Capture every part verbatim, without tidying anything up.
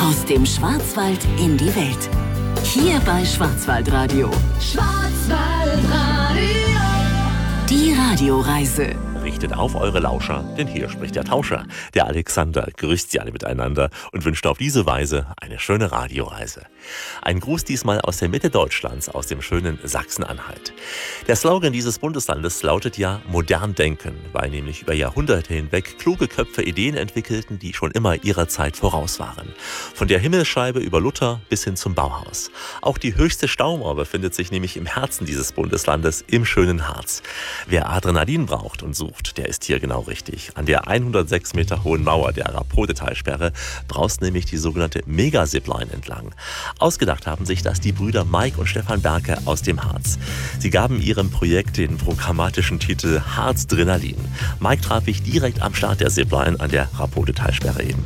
Aus dem Schwarzwald in die Welt. Hier bei Schwarzwaldradio. Schwarzwaldradio. Die Radioreise. Richtet auf eure Lauscher, denn hier spricht der Tauscher. Der Alexander grüßt Sie alle miteinander und wünscht auf diese Weise eine schöne Radioreise. Ein Gruß diesmal aus der Mitte Deutschlands, aus dem schönen Sachsen-Anhalt. Der Slogan dieses Bundeslandes lautet ja modern denken, weil nämlich über Jahrhunderte hinweg kluge Köpfe Ideen entwickelten, die schon immer ihrer Zeit voraus waren. Von der Himmelsscheibe über Luther bis hin zum Bauhaus. Auch die höchste Staumauer befindet sich nämlich im Herzen dieses Bundeslandes, im schönen Harz. Wer Adrenalin braucht und sucht, der ist hier genau richtig. An der hundertsechs Meter hohen Mauer der Rapotetalsperre braust nämlich die sogenannte Mega-Zipline entlang. Ausgedacht haben sich das die Brüder Mike und Stefan Berke aus dem Harz. Sie gaben ihrem Projekt den programmatischen Titel Harzdrenalin. Mike traf ich direkt am Start der Zipline an der Rapotetalsperre eben.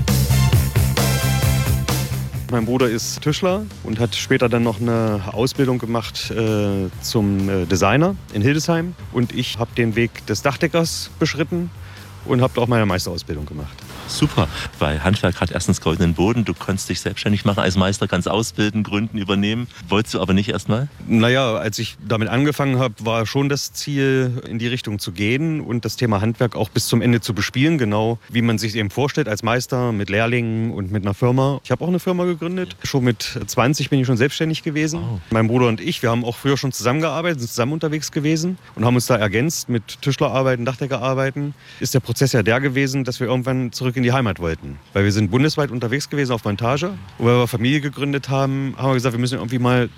Mein Bruder ist Tischler und hat später dann noch eine Ausbildung gemacht äh, zum äh, Designer in Hildesheim. Und ich habe den Weg des Dachdeckers beschritten und habe auch meine Meisterausbildung gemacht. Super, weil Handwerk hat erstens goldenen Boden. Du kannst dich selbstständig machen als Meister, kannst ausbilden, gründen, übernehmen. Wolltest du aber nicht erstmal? Naja, als ich damit angefangen habe, war schon das Ziel, in die Richtung zu gehen und das Thema Handwerk auch bis zum Ende zu bespielen. Genau wie man sich eben vorstellt als Meister mit Lehrlingen und mit einer Firma. Ich habe auch eine Firma gegründet. Schon mit zwanzig bin ich schon selbstständig gewesen. Oh. Mein Bruder und ich, wir haben auch früher schon zusammengearbeitet, sind zusammen unterwegs gewesen und haben uns da ergänzt mit Tischlerarbeiten, Dachdeckerarbeiten. Ist der Prozess ja der gewesen, dass wir irgendwann zurück in die Heimat wollten. Weil wir sind bundesweit unterwegs gewesen auf Montage. Und weil wir Familie gegründet haben, haben wir gesagt, wir müssen irgendwie mal